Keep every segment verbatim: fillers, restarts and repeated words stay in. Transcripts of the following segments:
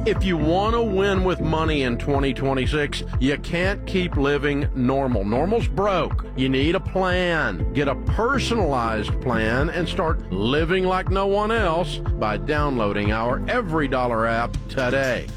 If you want to win with money in twenty twenty-six, you can't keep living normal. Normal's broke. You need a plan. Get a personalized plan and start living like no one else by downloading our Every Dollar app today.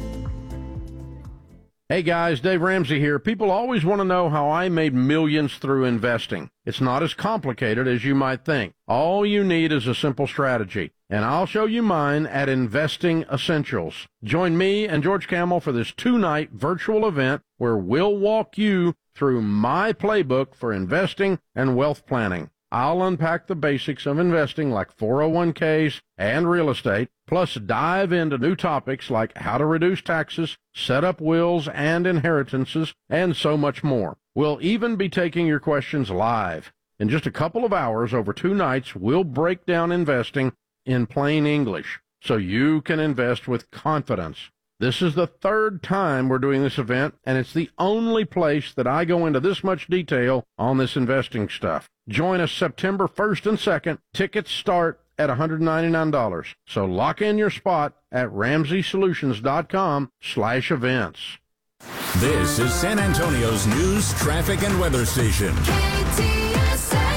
Hey guys, Dave Ramsey here. People always want to know how I made millions through investing. It's not as complicated as you might think. All you need is a simple strategy, and I'll show you mine at Investing Essentials. Join me and George Kamel for this two-night virtual event where we'll walk you through my playbook for investing and wealth planning. I'll unpack the basics of investing like four oh one k's and real estate, plus dive into new topics like how to reduce taxes, set up wills and inheritances, and so much more. We'll even be taking your questions live. In just a couple of hours over two nights, we'll break down investing in plain English so you can invest with confidence. This is the third time we're doing this event, and it's the only place that I go into this much detail on this investing stuff. Join us September first and second. Tickets start at one hundred ninety-nine dollars. So lock in your spot at ramsey solutions dot com slash events. This is San Antonio's news, traffic, and weather station. K T S A.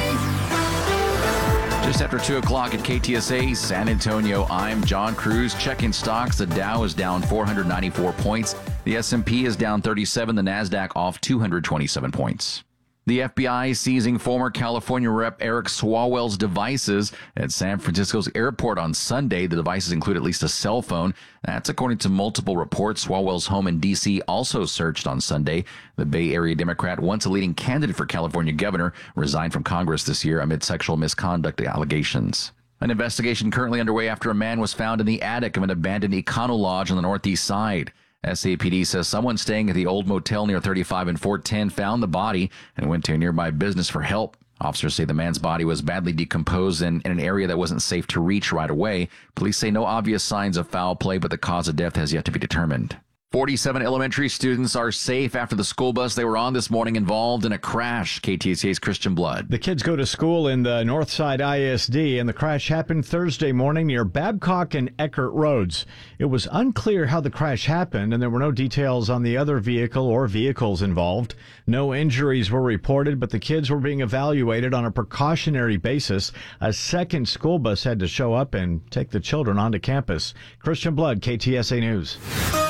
Just after two o'clock at K T S A San Antonio, I'm John Cruz. Checking stocks. The Dow is down four hundred ninety-four points. The S and P is down thirty-seven. The NASDAQ off two hundred twenty-seven points. The F B I seizing former California Rep Eric Swalwell's devices at San Francisco's airport on Sunday. The devices include at least a cell phone. That's according to multiple reports. Swalwell's home in D C also searched on Sunday. The Bay Area Democrat, once a leading candidate for California governor, resigned from Congress this year amid sexual misconduct allegations. An investigation currently underway after a man was found in the attic of an abandoned Econo Lodge on the northeast side. S A P D says someone staying at the old motel near thirty-five and Fort ten found the body and went to a nearby business for help. Officers say the man's body was badly decomposed and in an area that wasn't safe to reach right away. Police say no obvious signs of foul play, but the cause of death has yet to be determined. forty-seven elementary students are safe after the school bus they were on this morning involved in a crash. K T S A's Christian Blood. The kids go to school in the Northside I S D, and the crash happened Thursday morning near Babcock and Eckert Roads. It was unclear how the crash happened, and there were no details on the other vehicle or vehicles involved. No injuries were reported, but the kids were being evaluated on a precautionary basis. A second school bus had to show up and take the children onto campus. Christian Blood, K T S A News.